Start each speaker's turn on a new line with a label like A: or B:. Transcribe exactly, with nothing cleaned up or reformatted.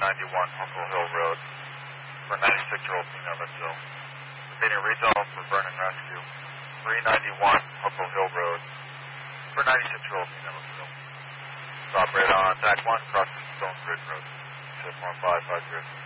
A: ninety-one Huckle Hill Road for ninety-six-year-old female that's ill. Repeating result for burn and rescue. three ninety-one Huckle Hill Road for ninety-six-year-old female that's ill. Stop right on T A C one, crossing Stone Bridge Road. six one five five zero.